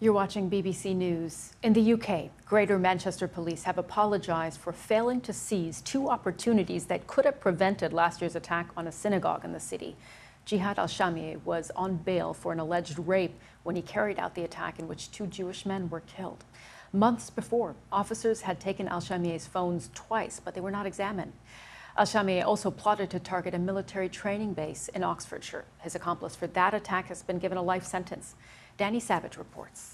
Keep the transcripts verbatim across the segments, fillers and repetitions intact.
You're watching B B C News. In the U K, Greater Manchester Police have apologized for failing to seize two opportunities that could have prevented last year's attack on a synagogue in the city. Jihad al-Shami was on bail for an alleged rape when he carried out the attack in which two Jewish men were killed. Months before, officers had taken al-Shami's phones twice, but they were not examined. Al-Shami also plotted to target a military training base in Oxfordshire. His accomplice for that attack has been given a life sentence. Danny Savage reports.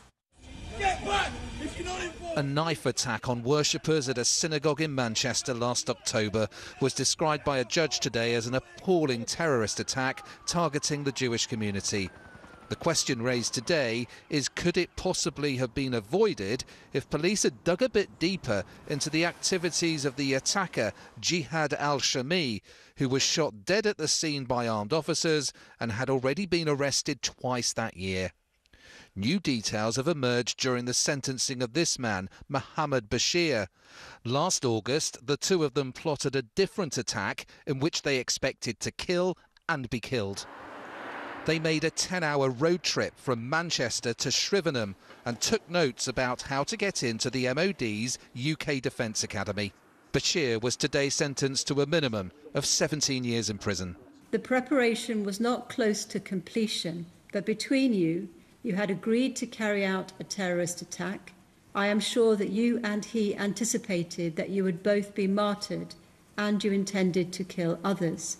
A knife attack on worshippers at a synagogue in Manchester last October was described by a judge today as an appalling terrorist attack targeting the Jewish community. The question raised today is, could it possibly have been avoided if police had dug a bit deeper into the activities of the attacker, Jihad al-Shami, who was shot dead at the scene by armed officers and had already been arrested twice that year? New details have emerged during the sentencing of this man, Mohammed Bashir. Last August, the two of them plotted a different attack in which they expected to kill and be killed. They made a ten-hour road trip from Manchester to Shrivenham and took notes about how to get into the M O D's U K Defence Academy. Bashir was today sentenced to a minimum of seventeen years in prison. The preparation was not close to completion, but between you, you had agreed to carry out a terrorist attack. I am sure that you and he anticipated that you would both be martyred, and you intended to kill others.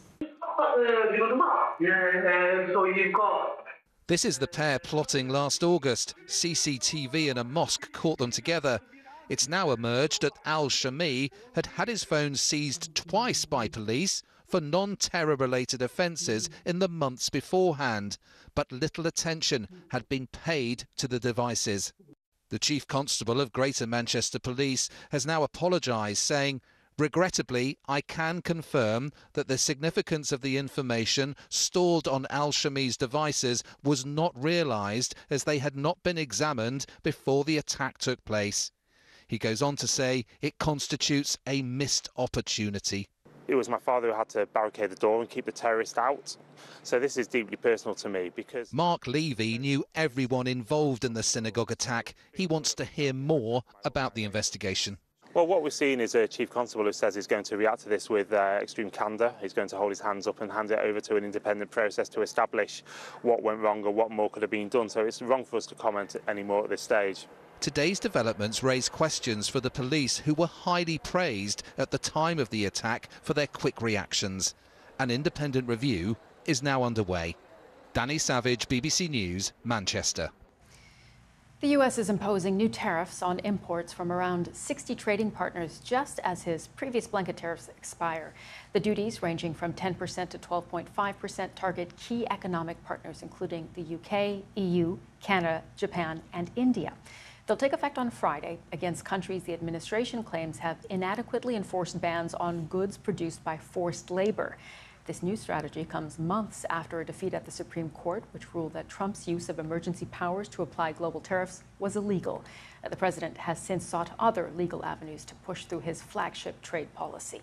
This is the pair plotting last August. C C T V in a mosque caught them together. It's now emerged that al-Shami had had his phone seized twice by police for non-terror related offences in the months beforehand, but little attention had been paid to the devices. The Chief Constable of Greater Manchester Police has now apologised, saying, "Regrettably, I can confirm that the significance of the information stored on al-Shami's devices was not realised as they had not been examined before the attack took place." He goes on to say it constitutes a missed opportunity. It was my father who had to barricade the door and keep the terrorist out. So this is deeply personal to me because... Mark Levy knew everyone involved in the synagogue attack. He wants to hear more about the investigation. Well, what we're seeing is a Chief Constable who says he's going to react to this with uh, extreme candour. He's going to hold his hands up and hand it over to an independent process to establish what went wrong or what more could have been done. So it's wrong for us to comment anymore at this stage. Today's developments raise questions for the police, who were highly praised at the time of the attack for their quick reactions. An independent review is now underway. Danny Savage, B B C News, Manchester. The U S is imposing new tariffs on imports from around sixty trading partners just as his previous blanket tariffs expire. The duties, ranging from ten percent to twelve point five percent, target key economic partners including the U K, E U, Canada, Japan, and India. They'll take effect on Friday against countries the administration claims have inadequately enforced bans on goods produced by forced labor. This new strategy comes months after a defeat at the Supreme Court, which ruled that Trump's use of emergency powers to apply global tariffs was illegal. The president has since sought other legal avenues to push through his flagship trade policy.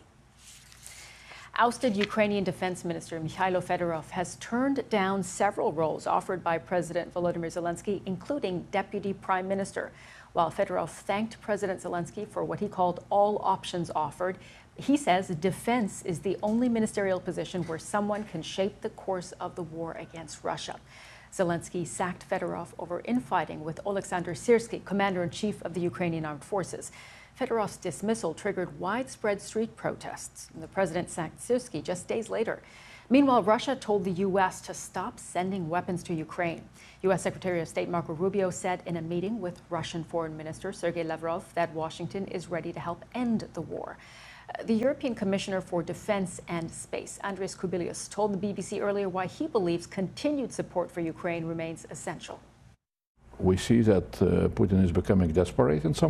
Ousted Ukrainian Defense Minister Mikhailo Fedorov has turned down several roles offered by President Volodymyr Zelensky, including Deputy Prime Minister. While Fedorov thanked President Zelensky for what he called all options offered, he says defense is the only ministerial position where someone can shape the course of the war against Russia. Zelensky sacked Fedorov over infighting with Oleksandr Syrsky, commander-in-chief of the Ukrainian Armed Forces. Fedorov's dismissal triggered widespread street protests, and the president sacked Syrsky just days later. Meanwhile, Russia told the U S to stop sending weapons to Ukraine. U S Secretary of State Marco Rubio said in a meeting with Russian Foreign Minister Sergei Lavrov that Washington is ready to help end the war. The European Commissioner for Defense and Space, Andris Kubilius, told the B B C earlier why he believes continued support for Ukraine remains essential. We see that uh, Putin is becoming desperate in some